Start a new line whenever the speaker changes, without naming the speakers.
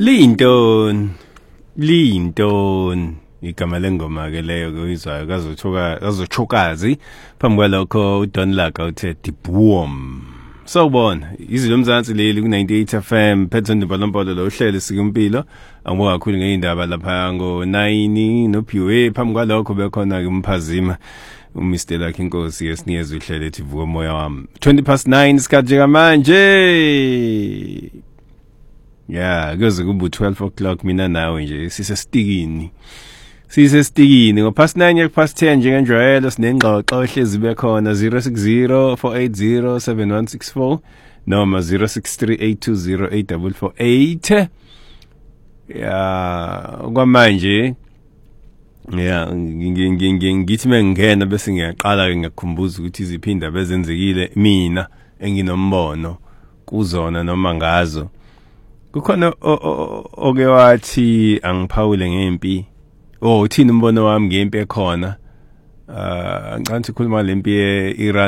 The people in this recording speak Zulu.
Linton igama lengoma ke leyo kuyizwayo kazochokazi phambi kwalokho uDon Laka uthe Dibwom. Sawubona izilo mzansi leli ku 98 FM Phethon Dibalompolo lo uhlele sikumpilo angibuka kakhulu ngeindaba lapha ngo 9 noPhiwe phambi kwalokho bekhona ke umphazima uMr Lucky Nkosi yesinikeza uhlele ethi vuka moya wami 20:09 isikhathi manje. Yeah, kuze kube 12 o'clock mina nawe nje sisestikini ngo past 9 yak past 10 njengenjwayelo sinengxoxo ohlezi bekhona 06048071164 noma 0638208448. Yeah, kwamanje ngithi mengena bese ngiyaqala ke ngakukhumbuza ukuthi iziphinda bezenzekile mina enginombono kuzona noma ngazo. Kukhona oke wathi angiphawule ngempi. Uthini umbono wami ngempi ekhona? Ngicela ukukhuluma lempi ye-Iran